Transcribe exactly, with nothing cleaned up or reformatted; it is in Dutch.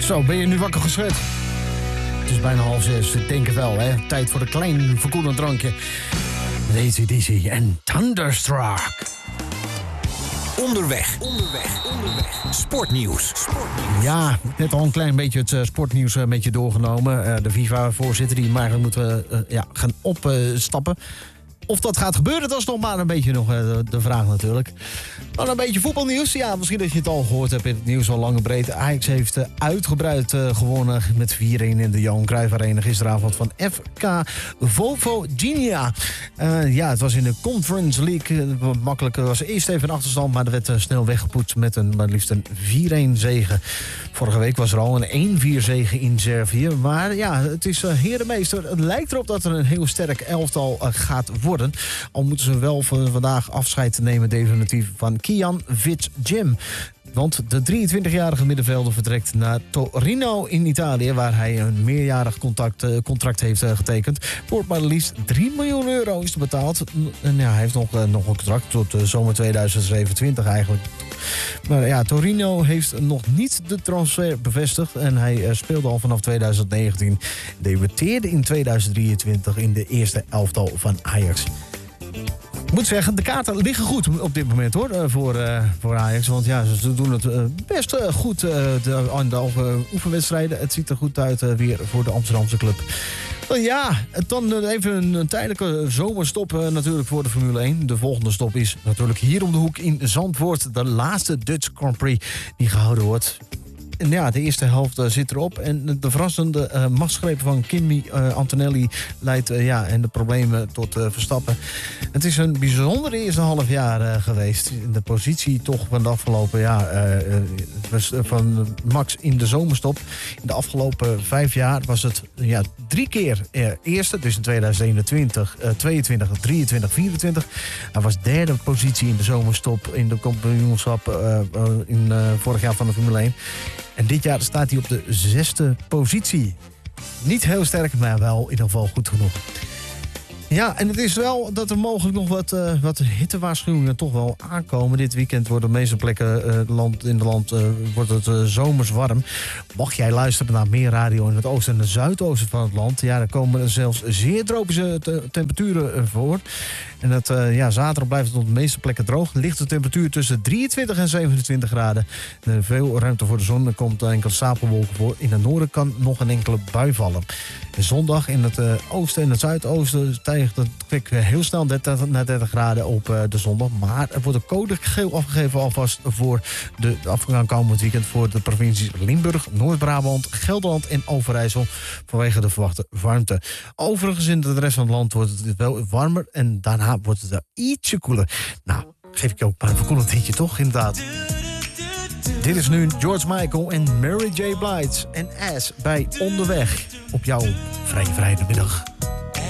Zo, ben je nu wakker geschud? Het is bijna half zes, ik denk het wel, hè. Tijd voor een klein verkoelend drankje. A C D C en Thunderstruck. Onderweg, onderweg, onderweg. Sportnieuws. Sportnieuws. Ja, net al een klein beetje het uh, sportnieuws een beetje doorgenomen. Uh, de FIFA-voorzitter die maar moet uh, ja, gaan opstappen. Uh, Of dat gaat gebeuren, dat is nog maar een beetje nog uh, de vraag natuurlijk. Dan een beetje voetbalnieuws. Ja, misschien dat je het al gehoord hebt in het nieuws al lang en breed. Ajax heeft uh, uitgebreid uh, gewonnen met vier-een in de Johan Cruijff Arena gisteravond van F K Vojvodina. Uh, ja, het was in de Conference League. Uh, wat makkelijk was eerst even een achterstand, maar er werd uh, snel weggepoetst met een maar liefst een vier-een zege. Vorige week was er al een één-vier zege in Servië. Maar ja, het is uh, herenmeester. Het lijkt erop dat er een heel sterk elftal uh, gaat worden. Al moeten ze wel van vandaag afscheid nemen definitief van Kian Witjim. Want de drieëntwintigjarige middenvelder vertrekt naar Torino in Italië, waar hij een meerjarig contact, uh, contract heeft uh, getekend. Voor maar liefst drie miljoen euro is er betaald. En ja, hij heeft nog, uh, nog een contract tot uh, zomer tweeduizend zevenentwintig eigenlijk. Maar ja, Torino heeft nog niet de transfer bevestigd. En hij uh, speelde al vanaf tweeduizend negentien. Debuteerde in tweeduizend drieëntwintig in de eerste elftal van Ajax. Ik moet zeggen, de kaarten liggen goed op dit moment hoor, voor, uh, voor Ajax. Want ja, ze doen het uh, best uh, goed uh, de, aan de uh, oefenwedstrijden. Het ziet er goed uit uh, weer voor de Amsterdamse club. Uh, ja, dan uh, even een, een tijdelijke zomerstop uh, natuurlijk voor de Formule één. De volgende stop is natuurlijk hier om de hoek in Zandvoort. De laatste Dutch Grand Prix die gehouden wordt. En ja, de eerste helft uh, zit erop. En de verrassende uh, machtsgreep van Kimi uh, Antonelli leidt uh, ja, en de problemen tot uh, Verstappen. Het is een bijzondere eerste half jaar uh, geweest. De positie toch van de afgelopen jaar uh, uh, van Max in de zomerstop. In de afgelopen vijf jaar was het ja, drie keer uh, eerste. Dus in tweeduizend eenentwintig, uh, tweeëntwintig, drieëntwintig, vierentwintig. Hij was derde positie in de zomerstop in de kampioenschap uh, uh, in uh, vorig jaar van de Formule één. En dit jaar staat hij op de zesde positie. Niet heel sterk, maar wel in ieder geval goed genoeg. Ja, en het is wel dat er mogelijk nog wat, uh, wat hittewaarschuwingen toch wel aankomen. Dit weekend worden de meeste plekken uh, land, in het land uh, wordt het uh, zomers warm. Mocht jij luisteren naar meer radio in het oosten en het zuidoosten van het land... ja, er komen er zelfs zeer tropische te- temperaturen uh, voor. En het, uh, ja, zaterdag blijft het op de meeste plekken droog. Ligt de temperatuur tussen drieëntwintig en zevenentwintig graden. Er is veel ruimte voor de zon. Er komt enkele stapelwolken voor. In het noorden kan nog een enkele bui vallen. En zondag in het uh, oosten en het zuidoosten stijgt het kwik heel snel dertig, naar dertig graden op uh, de zondag. Maar er wordt een code geel afgegeven alvast voor de afkomend weekend voor de provincies Limburg, Noord-Brabant, Gelderland en Overijssel vanwege de verwachte warmte. Overigens in de rest van het land wordt het wel warmer en daarna wordt het wel ietsje koeler. Nou, geef ik je ook maar een verkoelend hitje toch, inderdaad. Dit is nu George Michael en Mary J. Blige en Ass bij Onderweg op jouw vrije vrijdagmiddag.